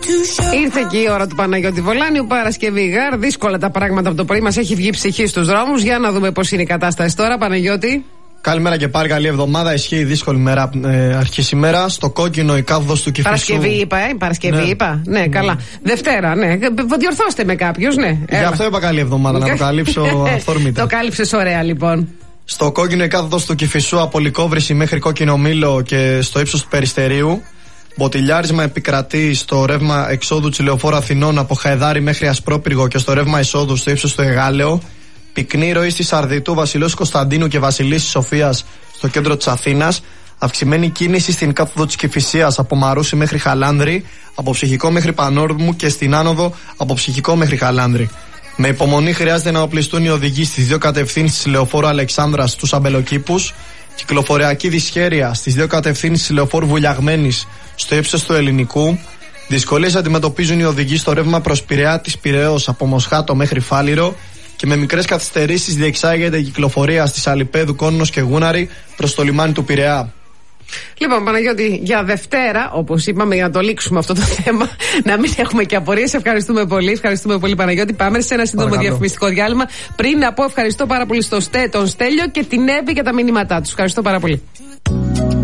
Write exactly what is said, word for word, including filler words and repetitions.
Ήρθε και η ώρα του Παναγιώτη Βολάνιου, Παρασκευή Γάρ. Δύσκολα τα πράγματα από το πρωί, μας έχει βγει ψυχή στους δρόμους. Για να δούμε πώς είναι η κατάσταση τώρα, Παναγιώτη. Καλημέρα και πάλι, καλή εβδομάδα. Ισχύει δύσκολη μέρα, ε, αρχής ημέρα. Στο κόκκινο η κάθοδος του Κηφισού. Παρασκευή είπα, ε, Παρασκευή ναι. είπα. Ναι, ναι, καλά. Δευτέρα, ναι. Διορθώστε με κάποιος, ναι. Γι' αυτό είπα καλή εβδομάδα, να το καλύψω αυθόρμητα. Το κάλυψες ωραία, λοιπόν. Στο κόκκινο η κάθοδος του Κηφισού από Λυκόβρηση μέχρι Κόκκινο Μήλο και στο ύψος του Περιστερίου. Μποτιλιάρισμα επικρατεί στο ρεύμα εξόδου της Λεωφόρου Αθηνών από Χαϊδάρη μέχρι Ασπρόπυργο και στο ρεύμα εισόδου στο ύψος του Εγάλεο. Πυκνή ροή στη Σαρδιτού, Βασιλέως Κωνσταντίνου και Βασιλίσσης Σοφίας στο κέντρο της Αθήνας. Αυξημένη κίνηση στην κάθοδο της Κηφισίας από Μαρούσι μέχρι Χαλάνδρη, από Ψυχικό μέχρι Πανόρμου και στην άνοδο από Ψυχικό μέχρι Χαλάνδρη. Με υπομονή χρειάζεται να οπλιστούν οι οδηγοί στις δύο κατευθύνσεις της Λεωφόρου Αλεξάνδρας στους Αμπελοκήπους. Κυκλοφοριακή δυσχέρεια στις δύο κατευθύνσεις της Λεωφόρου Βουλιαγμένης στο ύψος του Ελληνικού. Δυσκολίες αντιμετωπίζουν οι οδηγοί στο ρεύμα προς Πειραιά της Πειραιώς από Μοσχάτο μέχρι Φάληρο. Και με μικρές καθυστερήσεις διεξάγεται η κυκλοφορία στις Αλιπέδου, Κόννος και Γούναρη προς το λιμάνι του Πειραιά. Λοιπόν, Παναγιώτη, για Δευτέρα, όπως είπαμε, για να το λήξουμε αυτό το θέμα, να μην έχουμε και απορίες. Ευχαριστούμε πολύ. Ευχαριστούμε πολύ, Παναγιώτη. Πάμε σε ένα σύντομο Παρακαλώ. διαφημιστικό διάλειμμα. Πριν να πω ευχαριστώ πάρα πολύ στο Στέ, τον Στέλιο και την Εύη για τα μηνύματά τους. Ευχαριστώ πάρα πολύ.